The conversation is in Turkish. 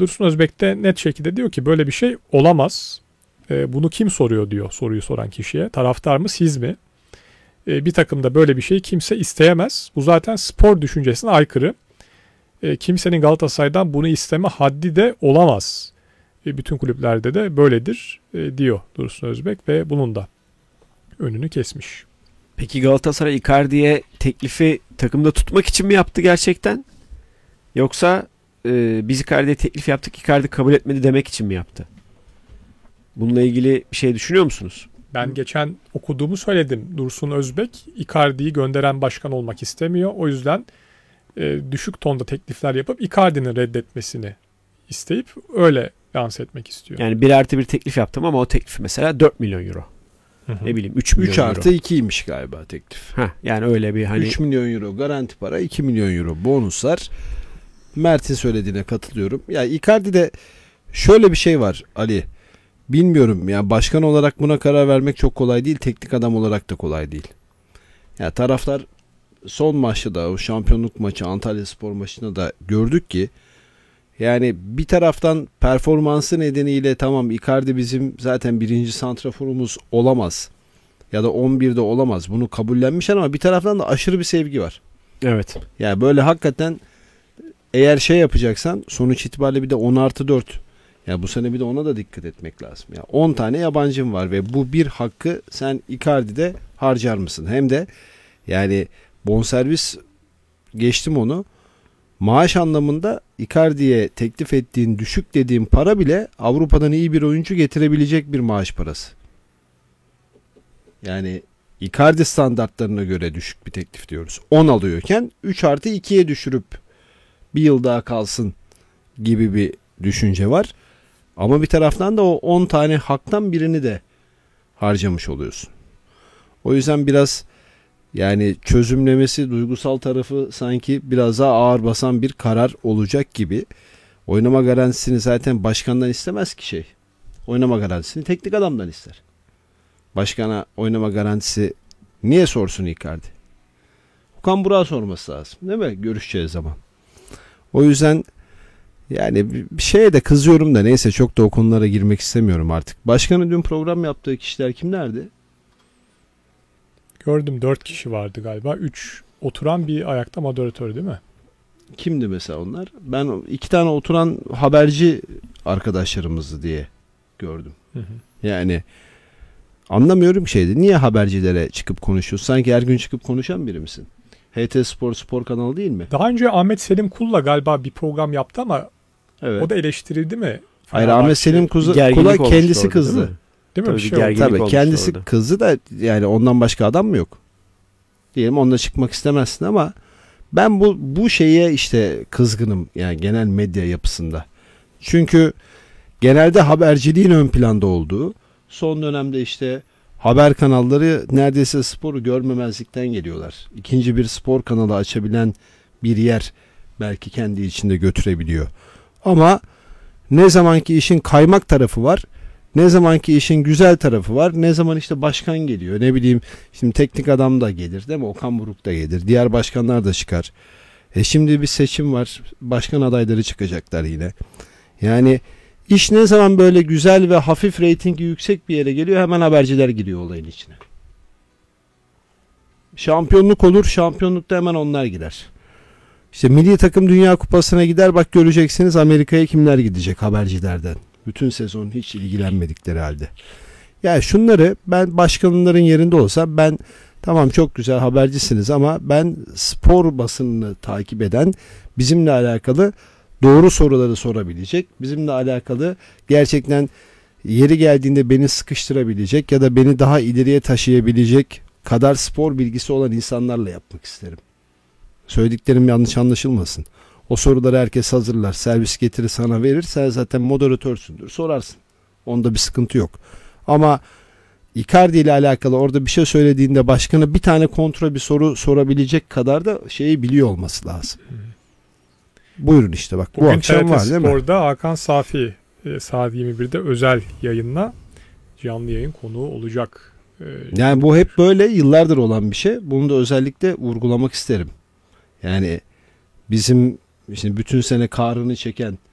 Dursun Özbek de net şekilde diyor ki böyle bir şey olamaz. Bunu kim soruyor diyor soruyu soran kişiye. Taraftar mı siz mi? Bir takımda böyle bir şey kimse isteyemez. Bu zaten spor düşüncesine aykırı. Kimsenin Galatasaray'dan bunu isteme haddi de olamaz. Bütün kulüplerde de böyledir diyor Dursun Özbek ve bunun da önünü kesmiş. Peki Galatasaray Icardi'ye teklifi takımda tutmak için mi yaptı gerçekten? Yoksa biz Icardi'ye teklif yaptık, Icardi kabul etmedi demek için mi yaptı? Bununla ilgili bir şey düşünüyor musunuz? Ben geçen okuduğumu söyledim. Dursun Özbek Icardi'yi gönderen başkan olmak istemiyor. O yüzden düşük tonda teklifler yapıp Icardi'nin reddetmesini isteyip öyle lanse etmek istiyor. Yani 1+1 teklif yaptım ama o teklif mesela 4 milyon euro. Ne bileyim 3 milyon 3 euro. 3+2'ymiş galiba teklif. Yani öyle bir hani 3 milyon euro garanti para, 2 milyon euro bonuslar. Mert'in söylediğine katılıyorum. Ya Icardi'de şöyle bir şey var Ali. Bilmiyorum ya, başkan olarak buna karar vermek çok kolay değil. Teknik adam olarak da kolay değil. Ya taraftar son maçta da o şampiyonluk maçı Antalyaspor maçında da gördük ki yani bir taraftan performansı nedeniyle tamam Icardi bizim zaten birinci santraforumuz olamaz. Ya da 11'de olamaz. Bunu kabullenmişler ama bir taraftan da aşırı bir sevgi var. evet. Yani böyle hakikaten eğer şey yapacaksan sonuç itibariyle bir de 10+4. Ya bu sene bir de ona da dikkat etmek lazım. Ya 10 tane yabancım var ve bu bir hakkı sen Icardi'de harcar mısın? Hem de yani bonservis geçtim onu. Maaş anlamında Icardi'ye teklif ettiğin düşük dediğin para bile Avrupa'dan iyi bir oyuncu getirebilecek bir maaş parası. Yani Icardi standartlarına göre düşük bir teklif diyoruz. 10 alıyorken 3+2'ye düşürüp bir yıl daha kalsın gibi bir düşünce var. Ama bir taraftan da o 10 tane haktan birini de harcamış oluyorsun. O yüzden biraz yani çözümlemesi, duygusal tarafı sanki biraz daha ağır basan bir karar olacak gibi. Oynama garantisini zaten başkandan istemez ki şey. Oynama garantisini teknik adamdan ister. Başkana oynama garantisi niye sorsun Icardi? Okan Burak'a sorması lazım değil mi? Görüşeceğiz zaman. O yüzden yani bir şeye de kızıyorum da neyse çok da o konulara girmek istemiyorum artık. Başkanın dün program yaptığı kişiler kimlerdi? Gördüm 4 kişi vardı galiba. 3 oturan bir ayakta moderatör değil mi? Kimdi mesela onlar? Ben 2 tane oturan haberci arkadaşlarımızdı diye gördüm. Yani anlamıyorum şeydi. Niye habercilere çıkıp konuşuyorsun? Sanki her gün çıkıp konuşan biri misin? HT Spor kanalı değil mi? Daha önce Ahmet Selim Kul'la galiba bir program yaptı ama evet. O da eleştirildi mi? Hayır, Ahmet Selim Kula kendisi kızdı. Değil mi? Bir şey oldu. Tabii kendisi orada. Kızdı da yani ondan başka adam mı yok? Diyelim onunla çıkmak istemezsin ama ben bu şeye işte kızgınım yani genel medya yapısında. Çünkü genelde haberciliğin ön planda olduğu, son dönemde işte haber kanalları neredeyse sporu görmemezlikten geliyorlar. İkinci bir spor kanalı açabilen bir yer belki kendi içinde götürebiliyor. Ama ne zamanki işin kaymak tarafı var, ne zamanki işin güzel tarafı var, ne zaman işte başkan geliyor, ne bileyim şimdi teknik adam da gelir değil mi? Okan Buruk da gelir, diğer başkanlar da çıkar. Şimdi bir seçim var, başkan adayları çıkacaklar yine. Yani iş ne zaman böyle güzel ve hafif reytingi yüksek bir yere geliyor hemen haberciler giriyor olayın içine. Şampiyonluk olur, şampiyonlukta hemen onlar girer. İşte milli takım Dünya Kupası'na gider, bak göreceksiniz Amerika'ya kimler gidecek habercilerden. Bütün sezon hiç ilgilenmedikleri halde. Yani şunları ben başkanların yerinde olsam ben tamam çok güzel habercisiniz ama ben spor basınını takip eden, bizimle alakalı doğru soruları sorabilecek, bizimle alakalı gerçekten yeri geldiğinde beni sıkıştırabilecek ya da beni daha ileriye taşıyabilecek kadar spor bilgisi olan insanlarla yapmak isterim. Söylediklerim yanlış anlaşılmasın. O soruları herkes hazırlar. Servis getirir sana verir. Sen zaten moderatörsündür. Sorarsın. Onda bir sıkıntı yok. Ama Icardi ile alakalı orada bir şey söylediğinde başkana bir tane kontra bir soru sorabilecek kadar da şeyi biliyor olması lazım. Buyurun işte bak bugün bu akşam var değil mi? Spor'da Hakan Safi saat 21'de özel yayınla canlı yayın konuğu olacak. Yani bu hep böyle yıllardır olan bir şey. Bunu da özellikle vurgulamak isterim. Yani bizim şimdi bütün sene kahrını çeken